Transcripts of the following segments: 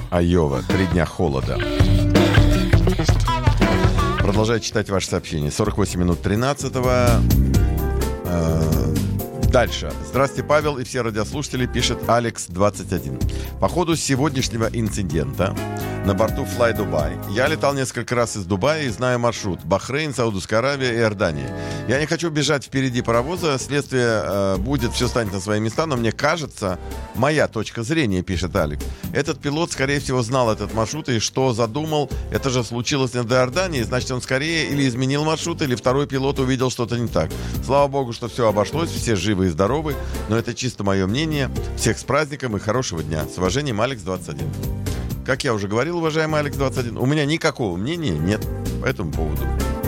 Айова. 3 дня холода. Продолжаю читать ваши сообщения. 48 минут 13-го. Дальше. Здравствуйте, Павел и все радиослушатели, пишет Алекс21. По ходу сегодняшнего инцидента на борту Fly Dubai я летал несколько раз из Дубая и знаю маршрут: Бахрейн, Саудовская Аравия и Иордания. Я не хочу бежать впереди паровоза, следствие будет, все станет на свои места, но мне кажется, моя точка зрения, пишет Алекс, этот пилот, скорее всего, знал этот маршрут и что задумал, это же случилось над Иорданией, значит, он скорее или изменил маршрут, или второй пилот увидел что-то не так. Слава богу, что все обошлось, все живы и здоровы, но это чисто мое мнение. Всех с праздником и хорошего дня. С уважением, Алекс21. Как я уже говорил, уважаемый Алекс21, у меня никакого мнения нет по этому поводу.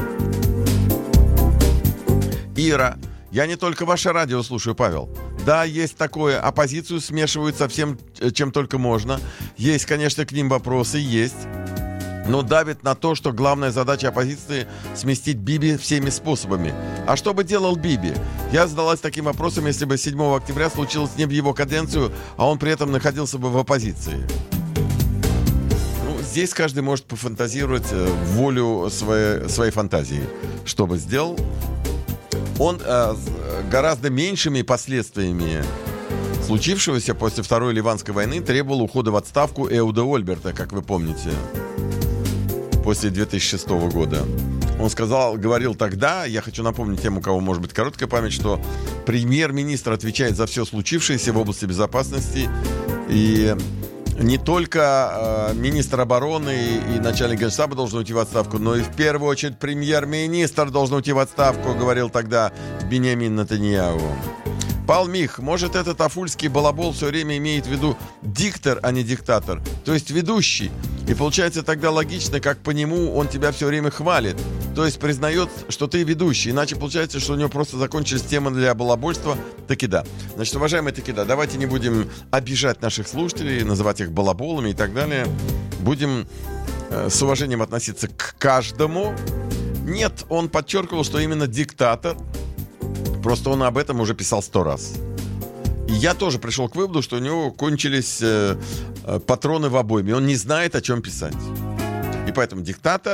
Ира, я не только ваше радио слушаю, Павел. Да, есть такое. Оппозицию смешивают со всем, чем только можно. Есть, конечно, к ним вопросы, есть. Но давит на то, что главная задача оппозиции — сместить Биби всеми способами. А что бы делал Биби? Я задалась таким вопросом, если бы 7 октября случилось не в его каденцию, а он при этом находился бы в оппозиции. Здесь каждый может пофантазировать волю своей фантазии. Что бы сделал? Он гораздо меньшими последствиями случившегося после Второй Ливанской войны требовал ухода в отставку Эуда Ольберта, как вы помните, после 2006 года. Он говорил тогда, я хочу напомнить тем, у кого может быть короткая память, что премьер-министр отвечает за все случившееся в области безопасности, и не только министр обороны и начальник генштаба должны уйти в отставку, но и в первую очередь премьер-министр должен уйти в отставку, говорил тогда Биньямин Нетаньяху. Павел Мих, может, этот афульский балабол все время имеет в виду диктор, а не диктатор, то есть ведущий. И получается тогда логично, как по нему он тебя все время хвалит. То есть признает, что ты ведущий. Иначе получается, что у него просто закончились темы для балабольства. Таки да. Значит, уважаемые таки да, давайте не будем обижать наших слушателей, называть их балаболами и так далее. Будем с уважением относиться к каждому. Нет, он подчеркивал, что именно диктатор. Просто он об этом уже писал 100 раз. И я тоже пришел к выводу, что у него кончились патроны в обойме. Он не знает, о чем писать. И поэтому диктатор,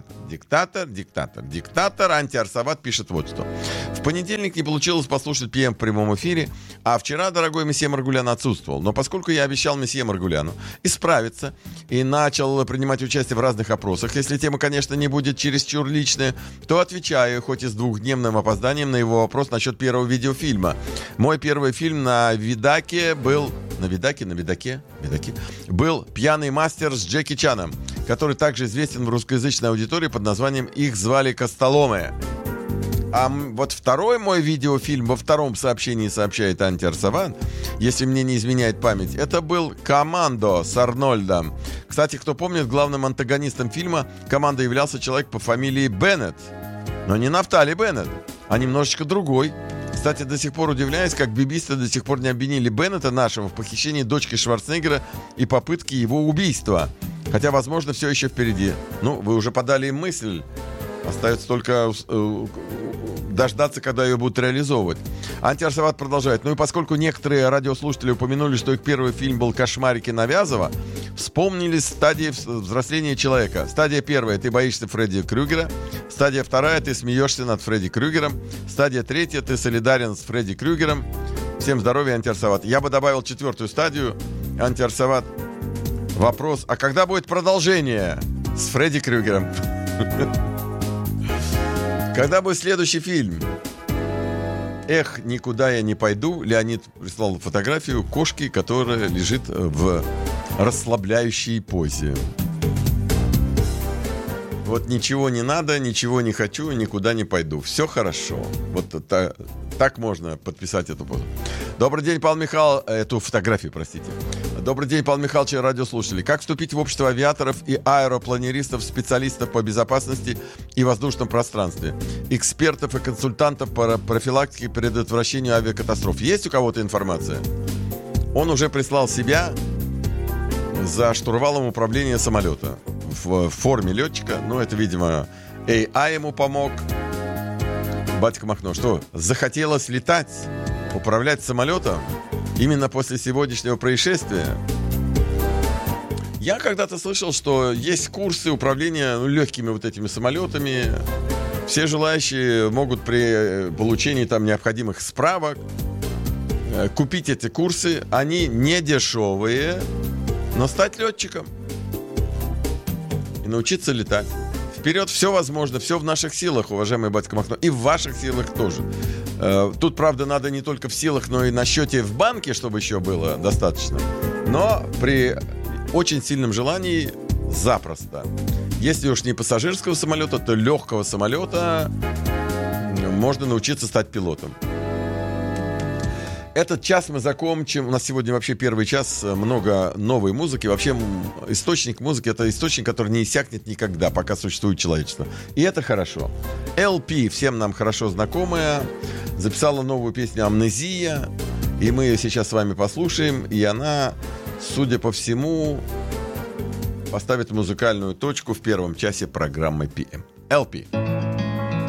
антиарсават пишет вот что. В понедельник не получилось послушать ПМ в прямом эфире, а вчера дорогой месье Маргулян отсутствовал. Но поскольку я обещал месье Маргуляну исправиться и начал принимать участие в разных опросах, если тема, конечно, не будет чересчур личная, то отвечаю, хоть и с 2-дневным опозданием, на его вопрос насчет первого видеофильма. Мой первый фильм на Видаке был... На Видаке был «Пьяный мастер» с Джеки Чаном, который также известен в русскоязычной аудитории под названием «Их звали Костоломы». А вот второй мой видеофильм, во втором сообщении сообщает антиарсаван, если мне не изменяет память, это был «Командо» с Арнольдом. Кстати, кто помнит, главным антагонистом фильма «Командо» являлся человек по фамилии Беннет. Но не Нафтали Беннет, а немножечко другой. Кстати, до сих пор удивляюсь, как бибисты до сих пор не обвинили Беннета нашего в похищении дочки Шварценеггера и попытке его убийства. Хотя, возможно, все еще впереди. Ну, вы уже подали им мысль. Остается только дождаться, когда ее будут реализовывать. Антиарсават продолжает. Ну и поскольку некоторые радиослушатели упомянули, что их первый фильм был «Кошмарики Навязова», вспомнили стадии взросления человека. Стадия первая — ты боишься Фредди Крюгера. Стадия вторая — ты смеешься над Фредди Крюгером. Стадия третья — ты солидарен с Фредди Крюгером. Всем здоровья, антиарсават. Я бы добавил 4-ю стадию. Антиарсават. Вопрос, а когда будет продолжение с Фредди Крюгером? Когда будет следующий фильм? Эх, никуда я не пойду. Леонид прислал фотографию кошки, которая лежит в расслабляющей позе. Вот ничего не надо, ничего не хочу, никуда не пойду. Все хорошо. Вот так можно подписать эту позу. Добрый день, Павел Михайлович. Эту фотографию, простите. Добрый день, Павел Михайлович и радиослушатели. Как вступить в общество авиаторов и аэропланеристов, специалистов по безопасности и воздушном пространстве, экспертов и консультантов по профилактике и предотвращению авиакатастроф? Есть у кого-то информация? Он уже прислал себя за штурвалом управления самолета в форме летчика. Ну, это, видимо, AI ему помог. Батька Махно, что, захотелось летать, управлять самолетом именно после сегодняшнего происшествия? Я когда-то слышал, что есть курсы управления легкими вот этими самолетами. Все желающие могут при получении там необходимых справок купить эти курсы. Они не дешевые, но стать летчиком и научиться летать. Вперед, все возможно, все в наших силах, уважаемый батька Махно, и в ваших силах тоже. Тут, правда, надо не только в силах, но и на счете в банке, чтобы еще было достаточно. Но при очень сильном желании запросто. Если уж не пассажирского самолета, то легкого самолета можно научиться стать пилотом. Этот час мы закончим. У нас сегодня вообще первый час, много новой музыки. Вообще источник музыки — это источник, который не иссякнет никогда, пока существует человечество. И это хорошо. LP, всем нам хорошо знакомая, записала новую песню «Амнезия». И мы ее сейчас с вами послушаем. И она, судя по всему, поставит музыкальную точку в первом часе программы PM. LP.